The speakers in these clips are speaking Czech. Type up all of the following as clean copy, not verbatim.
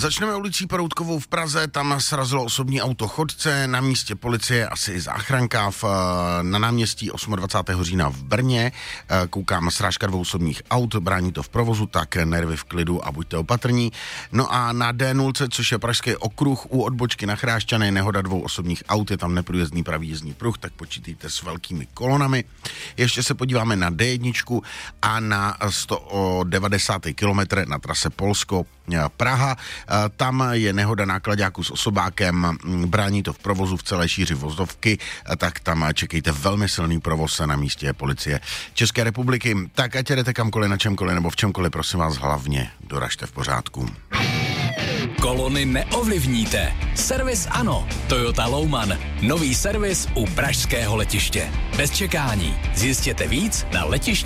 Začneme ulicí Peroutkovou v Praze, tam srazilo osobní auto chodce, na místě policie asi záchranka na náměstí 28. října v Brně. Koukám, srážka 2 osobních aut, brání to v provozu, tak nervy v klidu a buďte opatrní. No a na D0, což je pražský okruh u odbočky na Chrášťany, nehoda 2 osobních aut, je tam neprůjezdný pravý jízdní pruh, tak počítejte s velkými kolonami. Ještě se podíváme na D1 a na 190. kilometr na trase Polsko Praha. Tam je nehoda náklaďáku s osobákem, brání to v provozu v celé šíři vozovky, tak tam čekejte velmi silný provoz na místě policie České republiky. Tak ať jdete kamkoliv, na čemkoliv nebo v čemkoliv, prosím vás, hlavně doražte v pořádku. Kolony neovlivníte. Servis ano. Toyota Louman. Nový servis u pražského letiště. Bez čekání. Zjistěte víc na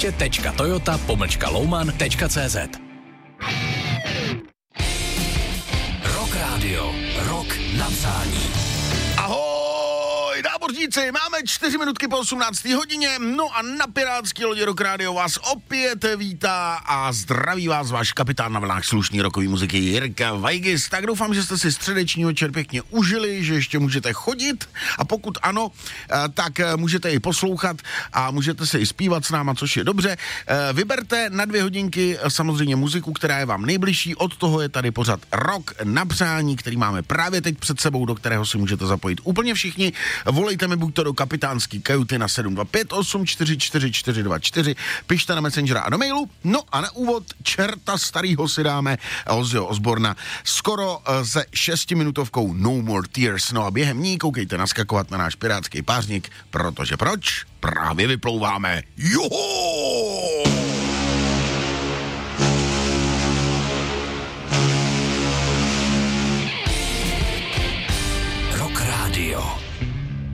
letiště.toyota-louman.cz. Rock Radio. Rock na přání. Ahoj, námořníci, máme 4 minutky po 18. hodině, no a na pirátský lodi Rock Radio vás opět vítá a zdraví vás váš kapitán na vlnách slušný rockový muziky Jirka Vajgis. Tak doufám, že jste si středeční večer pěkně užili, že ještě můžete chodit a pokud ano, tak můžete i poslouchat a můžete se i zpívat s náma, což je dobře. Vyberte na 2 hodinky samozřejmě muziku, která je vám nejbližší, od toho je tady pořad Rock na přání, který máme právě teď před sebou, do kterého si můžete zapojit úplně všichni. Volejte mi buď to do kapitánský kajuty na 725 844 424, pište na Messengera a do mailu. No a na úvod čerta starýho si dáme Ozzyho Osborna skoro se 6minutovkou No More Tears. No a během ní koukejte naskakovat na náš pirátský pářník, protože proč? Právě vyplouváme. Joho! Rock Radio.